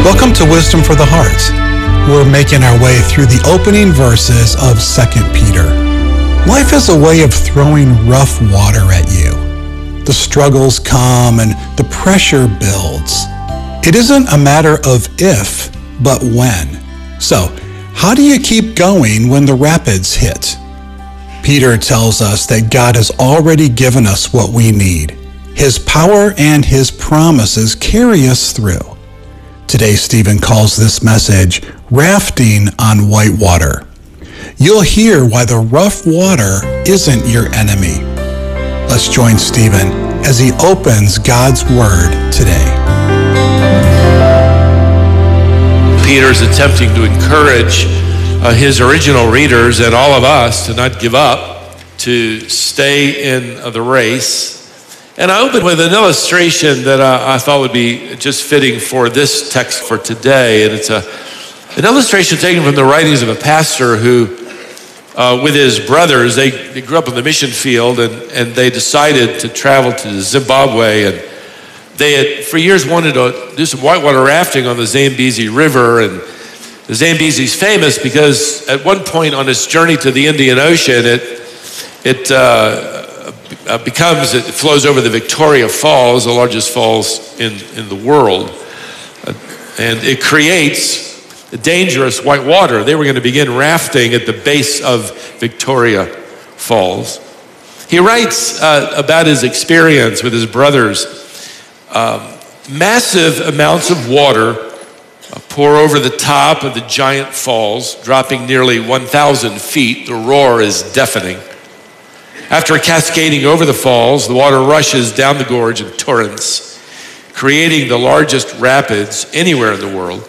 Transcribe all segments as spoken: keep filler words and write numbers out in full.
Welcome to Wisdom for the Heart. We're making our way through the opening verses of Second Peter. Life is a way of throwing rough water at you. The struggles come and the pressure builds. It isn't a matter of if, but when. So, how do you keep going when the rapids hit? Peter tells us that God has already given us what we need. His power and His promises carry us through. Today, Stephen calls this message Rafting on White Water. You'll hear why the rough water isn't your enemy. Let's join Stephen as he opens God's Word today. Peter's attempting to encourage uh, his original readers and all of us to not give up, to stay in uh, the race. And I opened with an illustration that uh, I thought would be just fitting for this text for today. And it's a, an illustration taken from the writings of a pastor who, uh, with his brothers, they, they grew up in the mission field and, and they decided to travel to Zimbabwe. And they had, for years, wanted to do some whitewater rafting on the Zambezi River. And the Zambezi is famous because at one point on its journey to the Indian Ocean, it, it, uh, Uh, becomes, it flows over the Victoria Falls, the largest falls in, in the world. Uh, and it creates dangerous white water. They were going to begin rafting at the base of Victoria Falls. He writes uh, about his experience with his brothers. Um, massive amounts of water uh, pour over the top of the giant falls, dropping nearly one thousand feet. The roar is deafening. After cascading over the falls, the water rushes down the gorge in torrents, creating the largest rapids anywhere in the world.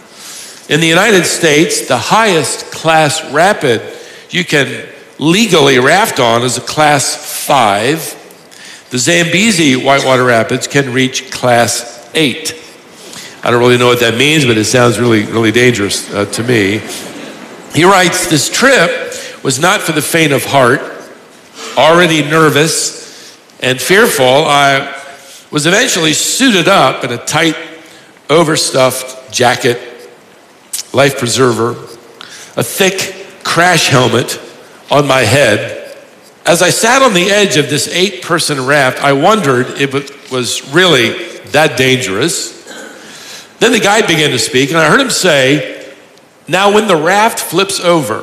In the United States, the highest class rapid you can legally raft on is a class five. The Zambezi Whitewater Rapids can reach class eight. I don't really know what that means, but it sounds really, really dangerous uh, to me. He writes, this trip was not for the faint of heart. Already nervous and fearful, I was eventually suited up in a tight, overstuffed jacket, life preserver, a thick crash helmet on my head. As I sat on the edge of this eight-person raft, I wondered if it was really that dangerous. Then the guide began to speak, and I heard him say, "Now when the raft flips over."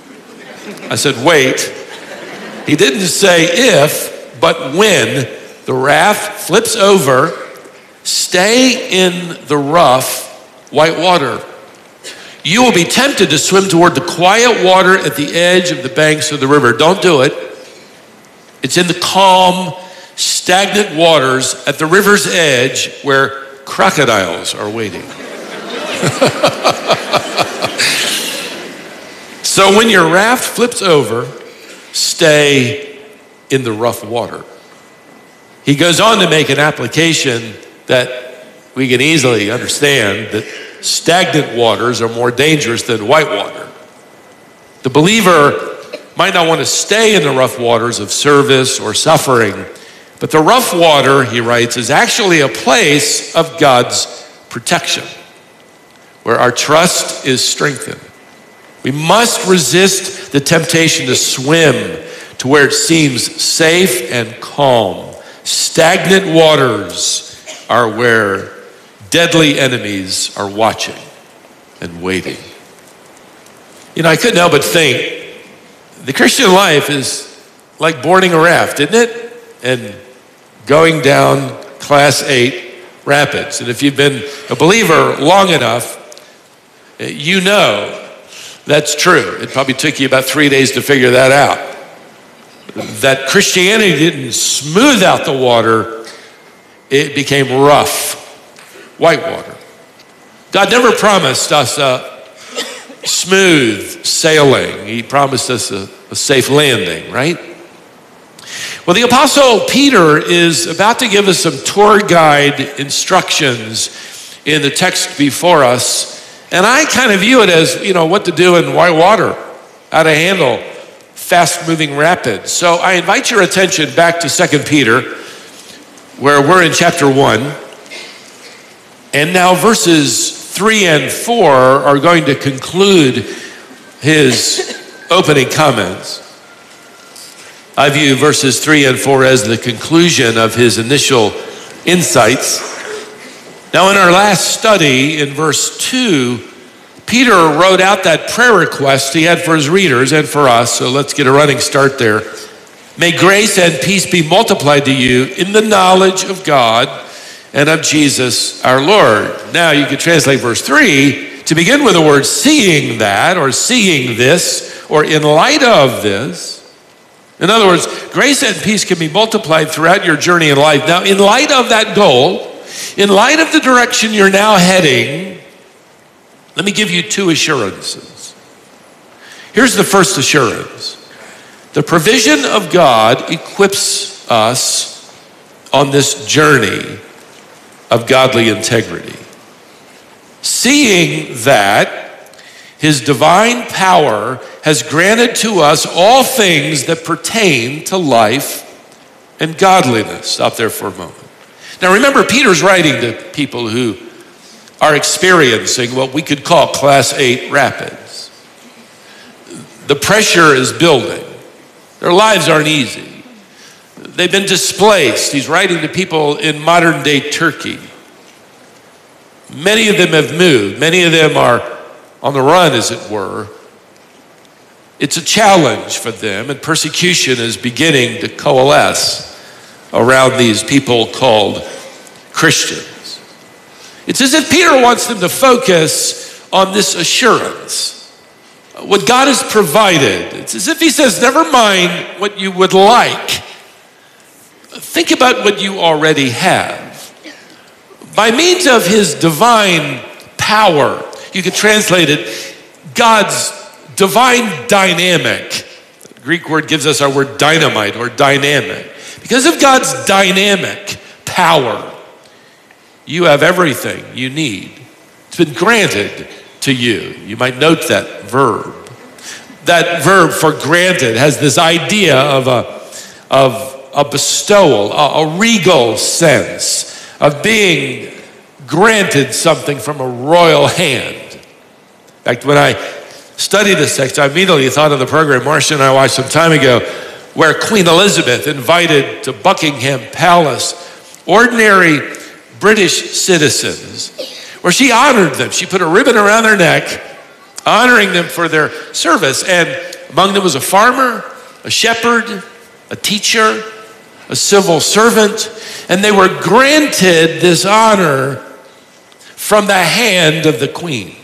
I said, "Wait." He didn't say if, but when the raft flips over, stay in the rough white water. You will be tempted to swim toward the quiet water at the edge of the banks of the river. Don't do it. It's in the calm, stagnant waters at the river's edge where crocodiles are waiting. So when your raft flips over, stay in the rough water. He goes on to make an application that we can easily understand, that stagnant waters are more dangerous than white water. The believer might not want to stay in the rough waters of service or suffering, but the rough water, he writes, is actually a place of God's protection, where our trust is strengthened. We must resist the temptation to swim to where it seems safe and calm. Stagnant waters are where deadly enemies are watching and waiting. You know, I couldn't help but think, the Christian life is like boarding a raft, isn't it? And going down class eight rapids. And if you've been a believer long enough, you know that's true. It probably took you about three days to figure that out. That Christianity didn't smooth out the water, it became rough, white water. God never promised us a smooth sailing. He promised us a, a safe landing, right? Well, the Apostle Peter is about to give us some tour guide instructions in the text before us. And I kind of view it as, you know, what to do in white water, how to handle fast-moving rapids. So I invite your attention back to Second Peter, where we're in chapter one. And now verses three and four are going to conclude his opening comments. I view verses three and four as the conclusion of his initial insights. Now, in our last study, in verse two, Peter wrote out that prayer request he had for his readers and for us, so let's get a running start there. May grace and peace be multiplied to you in the knowledge of God and of Jesus our Lord. Now, you could translate verse three to begin with the word seeing that, or seeing this, or in light of this. In other words, grace and peace can be multiplied throughout your journey in life. Now, in light of that goal, in light of the direction you're now heading, let me give you two assurances. Here's the first assurance. The provision of God equips us on this journey of godly integrity. Seeing that his divine power has granted to us all things that pertain to life and godliness. Stop there for a moment. Now remember, Peter's writing to people who are experiencing what we could call class eight rapids. The pressure is building. Their lives aren't easy. They've been displaced. He's writing to people in modern day Turkey. Many of them have moved. Many of them are on the run, as it were. It's a challenge for them, and persecution is beginning to coalesce around these people called Christians. It's as if Peter wants them to focus on this assurance, what God has provided. It's as if he says, never mind what you would like. Think about what you already have. By means of his divine power, you could translate it, God's divine dynamic. The Greek word gives us our word dynamite or dynamic. Because of God's dynamic power, you have everything you need. It's been granted to you. You might note that verb. That verb for granted has this idea of a, of a bestowal, a, a regal sense of being granted something from a royal hand. In fact, when I studied this text, I immediately thought of the program Marcia and I watched some time ago, where Queen Elizabeth invited to Buckingham Palace ordinary British citizens, where she honored them. She put a ribbon around their neck, honoring them for their service. And among them was a farmer, a shepherd, a teacher, a civil servant, and they were granted this honor from the hand of the Queen.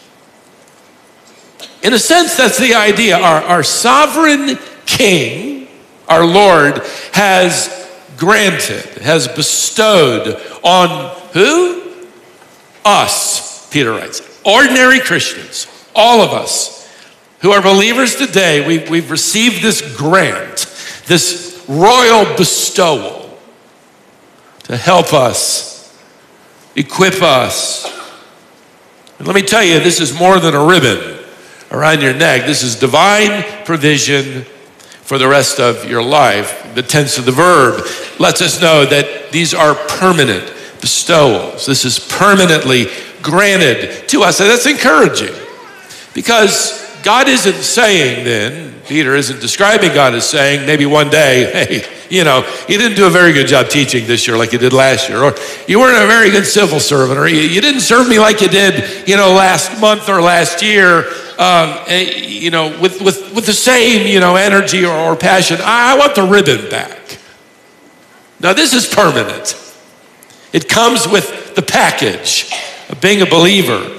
In a sense, that's the idea. Our, our sovereign King, our Lord, has granted, has bestowed on who? Us, Peter writes. Ordinary Christians, all of us who are believers today, we've, we've received this grant, this royal bestowal to help us, equip us. And let me tell you, this is more than a ribbon around your neck. This is divine provision for the rest of your life. The tense of the verb lets us know that these are permanent bestowals. This is permanently granted to us. And that's encouraging, because God isn't saying then, Peter isn't describing God as saying maybe one day, hey, you know, you didn't do a very good job teaching this year like you did last year, or you weren't a very good civil servant, or you, you didn't serve me like you did, you know, last month or last year, um, you know, with, with, with the same, you know, energy or, or passion. I, I want the ribbon back. Now, this is permanent. It comes with the package of being a believer.